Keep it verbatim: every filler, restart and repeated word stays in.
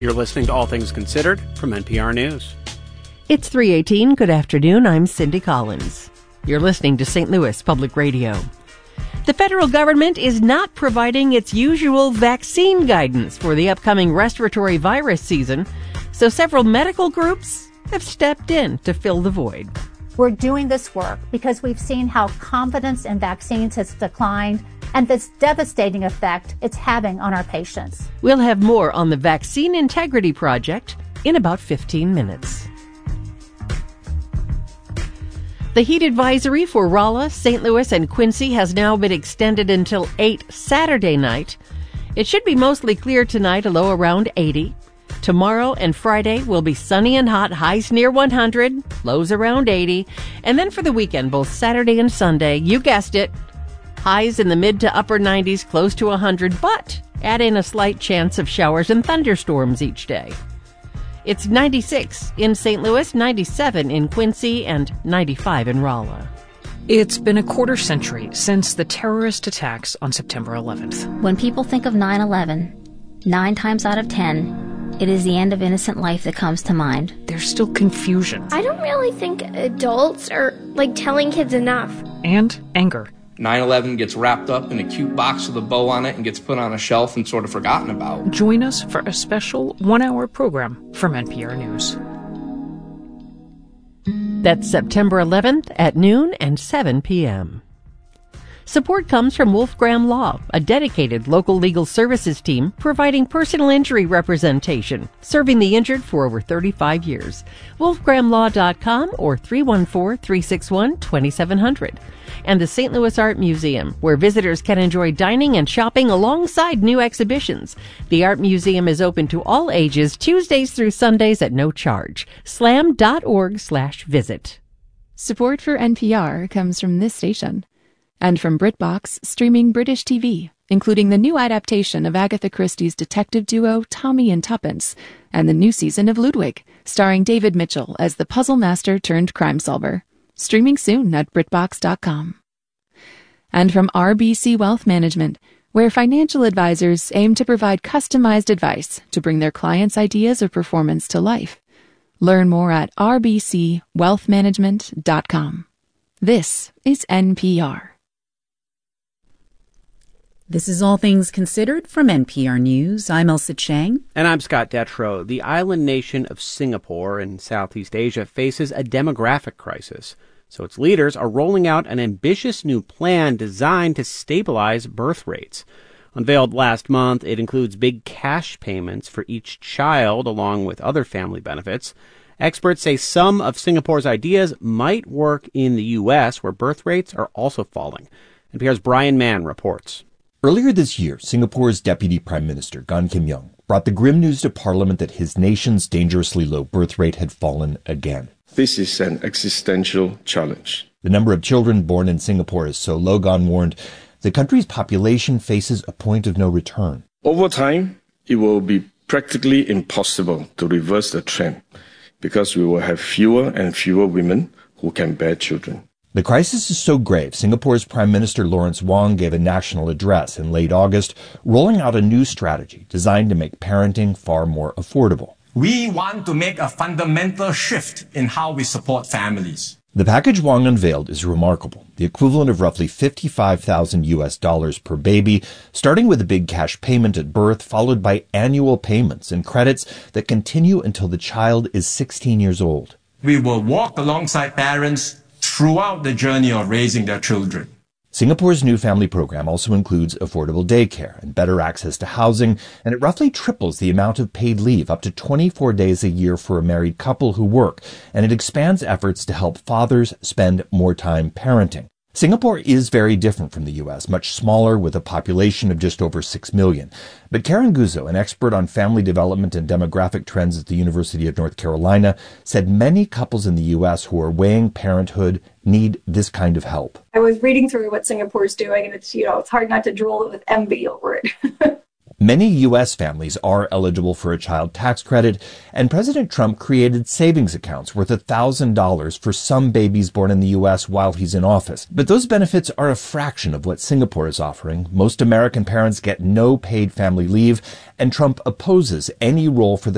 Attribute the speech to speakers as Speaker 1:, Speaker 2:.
Speaker 1: You're listening to All Things Considered from N P R News.
Speaker 2: It's three eighteen. Good afternoon. I'm Cindy Collins. You're listening to Saint Louis Public Radio. The federal government is not providing its usual vaccine guidance for the upcoming respiratory virus season, so several medical groups have stepped in to fill the void.
Speaker 3: We're doing this work because we've seen how confidence in vaccines has declined and this devastating effect it's having on our patients.
Speaker 2: We'll have more on the Vaccine Integrity Project in about fifteen minutes. The heat advisory for Rolla, Saint Louis, and Quincy has now been extended until eight Saturday night. It should be mostly clear tonight, a low around eighty. Tomorrow and Friday will be sunny and hot, highs near one hundred, lows around eighty. And then for the weekend, both Saturday and Sunday, you guessed it, highs in the mid to upper nineties, close to one hundred, but add in a slight chance of showers and thunderstorms each day. It's ninety-six in Saint Louis, ninety-seven in Quincy, and ninety-five in Rolla.
Speaker 4: It's been a quarter century since the terrorist attacks on September eleventh.
Speaker 5: When people think of nine eleven, nine times out of ten, it is the end of innocent life that comes to mind.
Speaker 4: There's still confusion.
Speaker 6: I don't really think adults are, like, telling kids enough.
Speaker 4: And anger.
Speaker 7: nine eleven gets wrapped up in a cute box with a bow on it and gets put on a shelf and sort of forgotten about.
Speaker 4: Join us for a special one-hour program from N P R News.
Speaker 2: That's September eleventh at noon and seven p.m. Support comes from Wolf Graham Law, a dedicated local legal services team providing personal injury representation, serving the injured for over thirty-five years. wolf graham law dot com or three one four, three six one, two seven zero zero. And the Saint Louis Art Museum, where visitors can enjoy dining and shopping alongside new exhibitions. The Art Museum is open to all ages, Tuesdays through Sundays at no charge. slam dot org slash visit.
Speaker 8: Support for N P R comes from this station. And from BritBox, streaming British T V, including the new adaptation of Agatha Christie's detective duo Tommy and Tuppence, and the new season of Ludwig, starring David Mitchell as the puzzle master turned crime solver. Streaming soon at brit box dot com. And from R B C Wealth Management, where financial advisors aim to provide customized advice to bring their clients' ideas of performance to life. Learn more at r b c wealth management dot com. This is N P R.
Speaker 9: This is All Things Considered from N P R News. I'm Elsa Chang.
Speaker 1: And I'm Scott Detrow. The island nation of Singapore in Southeast Asia faces a demographic crisis. So its leaders are rolling out an ambitious new plan designed to stabilize birth rates. Unveiled last month, it includes big cash payments for each child along with other family benefits. Experts say some of Singapore's ideas might work in the U S, where birth rates are also falling. N P R's Brian Mann reports.
Speaker 10: Earlier this year, Singapore's Deputy Prime Minister, Gan Kim Yong, brought the grim news to Parliament that his nation's dangerously low birth rate had fallen again.
Speaker 11: This is an existential challenge.
Speaker 10: The number of children born in Singapore is so low, Gan warned, the country's population faces a point of no return.
Speaker 11: Over time, it will be practically impossible to reverse the trend because we will have fewer and fewer women who can bear children.
Speaker 10: The crisis is so grave, Singapore's Prime Minister Lawrence Wong gave a national address in late August, rolling out a new strategy designed to make parenting far more affordable.
Speaker 12: We want to make a fundamental shift in how we support families.
Speaker 10: The package Wong unveiled is remarkable, the equivalent of roughly fifty-five thousand U S dollars per baby, starting with a big cash payment at birth, followed by annual payments and credits that continue until the child is sixteen years old.
Speaker 12: We will walk alongside parents throughout the journey of raising their children.
Speaker 10: Singapore's new family program also includes affordable daycare and better access to housing, and it roughly triples the amount of paid leave, up to twenty-four days a year for a married couple who work, and it expands efforts to help fathers spend more time parenting. Singapore is very different from the U S, much smaller with a population of just over six million. But Karen Guzzo, an expert on family development and demographic trends at the University of North Carolina, said many couples in the U S who are weighing parenthood need this kind of help.
Speaker 13: I was reading through what Singapore's doing, and it's, you know, it's hard not to drool with envy over it.
Speaker 10: Many U S families are eligible for a child tax credit, and President Trump created savings accounts worth one thousand dollars for some babies born in the U S while he's in office. But those benefits are a fraction of what Singapore is offering. Most American parents get no paid family leave, and Trump opposes any role for the